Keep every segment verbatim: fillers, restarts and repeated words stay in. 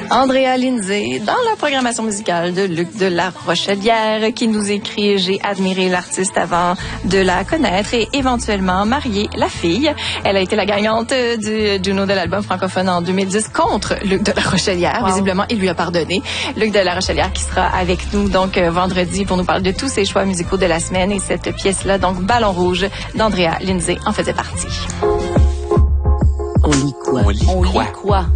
Andrea Lindsay, dans la programmation musicale de Luc de la Rochelière, qui nous écrit « J'ai admiré l'artiste avant de la connaître et éventuellement marié la fille ». Elle a été la gagnante du Juno de l'album francophone en deux mille dix contre Luc de la Rochelière. Wow. Visiblement, il lui a pardonné. Luc de la Rochelière qui sera avec nous donc euh, vendredi pour nous parler de tous ses choix musicaux de la semaine. Et cette pièce-là, donc Ballon rouge d'Andrea Lindsay, en faisait partie. On lit quoi? On lit, On quoi? lit quoi?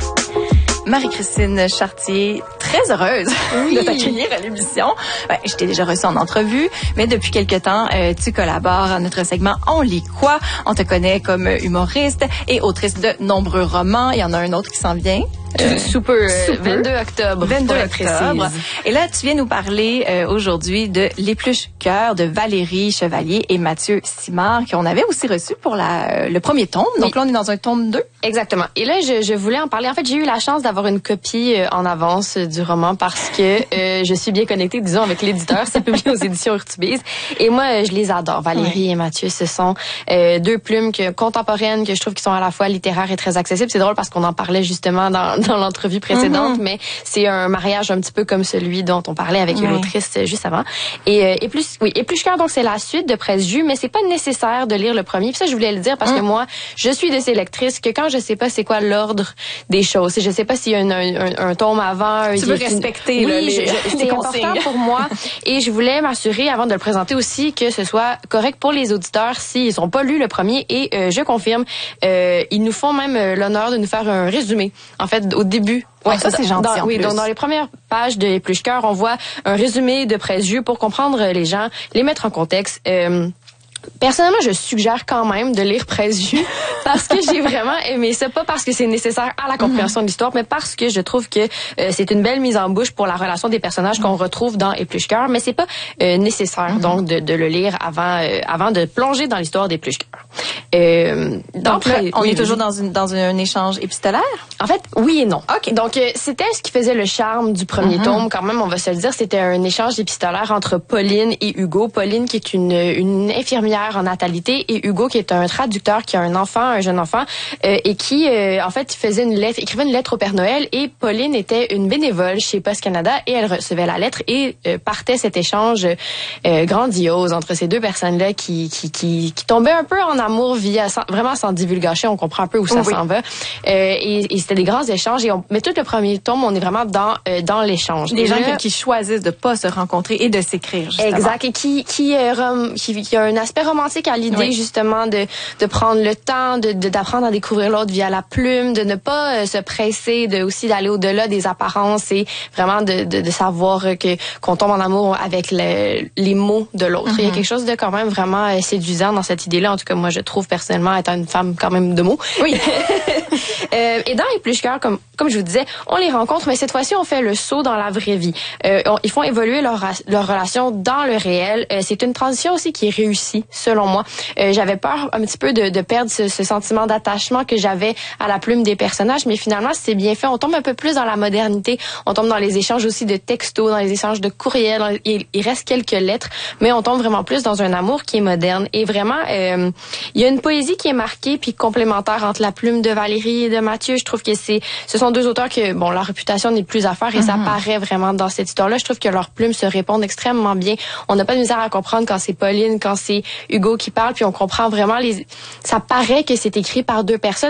Marie-Christine Chartier, très heureuse oui. de t'accueillir à l'émission. Ben, je t'ai déjà reçue en entrevue, mais depuis quelque temps, euh, tu collabores à notre segment On lit quoi? On te connaît comme humoriste et autrice de nombreux romans. Il y en a un autre qui s'en vient. Euh, Super, Super, vingt-deux octobre. vingt-deux octobre. Et là, tu viens nous parler euh, aujourd'hui de L'Épluche-Cœur de Valérie Chevalier et Mathieu Simard, qu'on avait aussi reçu pour la, euh, le premier tome. Donc oui. là, on est dans un tome deux. Exactement. Et là, je, je voulais en parler. En fait, j'ai eu la chance d'avoir une copie euh, en avance euh, du roman parce que euh, je suis bien connectée, disons, avec l'éditeur. C'est publié aux éditions Urtubise. Et moi, euh, je les adore. Valérie oui. et Mathieu, ce sont euh, deux plumes que, contemporaines que je trouve qui sont à la fois littéraires et très accessibles. C'est drôle parce qu'on en parlait justement dans dans l'entrevue précédente, mm-hmm. mais c'est un mariage un petit peu comme celui dont on parlait avec une oui. autrice juste avant. Et, euh, et plus, oui, Épluche-Cœur, donc c'est la suite de Presse Jus, mais c'est pas nécessaire de lire le premier. Puis ça, je voulais le dire parce mm. que moi, je suis de ces lectrices que quand je sais pas c'est quoi l'ordre des choses, si je sais pas s'il y a un, un, un tome avant, tu veux respecter une... là, oui, les, je, je, c'est important pour moi. Et je voulais m'assurer avant de le présenter aussi que ce soit correct pour les auditeurs s'ils sont pas lus le premier. Et euh, je confirme, euh, ils nous font même euh, l'honneur de nous faire un résumé. En fait, au début. Ouais, ça, c'est gentil. Dans, oui, plus. donc dans les premières pages de Épluche-Cœur, on voit un résumé de Presse Jus pour comprendre les gens, les mettre en contexte. Euh, Personnellement, je suggère quand même de lire Presse Jus parce que j'ai vraiment aimé ça, pas parce que c'est nécessaire à la compréhension mm-hmm. de l'histoire, mais parce que je trouve que euh, c'est une belle mise en bouche pour la relation des personnages mm-hmm. qu'on retrouve dans Épluche-Cœur, mais c'est pas euh, nécessaire mm-hmm. donc de, de le lire avant euh, avant de plonger dans l'histoire d'Épluche-Cœur. Euh, donc, donc là, on oui, est toujours dans une dans un échange épistolaire. En fait, oui et non. Ok. Donc euh, c'était ce qui faisait le charme du premier mm-hmm. tome, quand même, on va se le dire, c'était un échange épistolaire entre Pauline et Hugo. Pauline qui est une une infirmière en natalité et Hugo qui est un traducteur qui a un enfant, un jeune enfant euh, et qui euh, en fait faisait une lettre, écrivait une lettre au Père Noël et Pauline était une bénévole chez Post Canada et elle recevait la lettre et euh, partait cet échange euh, grandiose entre ces deux personnes-là qui qui qui, qui tombaient un peu en amour via sans, vraiment sans divulgation, on comprend un peu où ça oui. s'en va euh, et, et c'était des grands échanges et on, mais tout le premier tome on est vraiment dans euh, dans l'échange. Des et gens là, qui choisissent de pas se rencontrer et de s'écrire justement. Exact et qui qui euh, rom, qui, qui a un aspect romantique à l'idée oui. justement de de prendre le temps de d'apprendre à découvrir l'autre via la plume, de ne pas euh, se presser, de aussi d'aller au-delà des apparences et vraiment de de, de savoir que qu'on tombe en amour avec le, les mots de l'autre. Mm-hmm. Il y a quelque chose de quand même vraiment euh, séduisant dans cette idée-là. En tout cas, moi je trouve personnellement étant une femme quand même de mots. Oui. euh, et dans Épluche-Cœur, comme comme je vous disais, on les rencontre, mais cette fois-ci on fait le saut dans la vraie vie. Euh, on, ils font évoluer leur leur relation dans le réel. Euh, c'est une transition aussi qui est réussie selon moi. Euh, j'avais peur un petit peu de, de perdre ce, ce sentiment d'attachement que j'avais à la plume des personnages, mais finalement, c'est bien fait. On tombe un peu plus dans la modernité. On tombe dans les échanges aussi de textos, dans les échanges de courriels. Il, il reste quelques lettres, mais on tombe vraiment plus dans un amour qui est moderne. Et vraiment, euh, il y a une poésie qui est marquée puis complémentaire entre la plume de Valérie et de Mathieu. Je trouve que c'est, ce sont deux auteurs que, bon, leur réputation n'est plus à faire et mm-hmm. ça paraît vraiment dans cette histoire-là. Je trouve que leurs plumes se répondent extrêmement bien. On n'a pas de misère à comprendre quand c'est Pauline, quand c'est Hugo qui parle, puis on comprend vraiment les... Ça paraît que c'est écrit par deux personnes.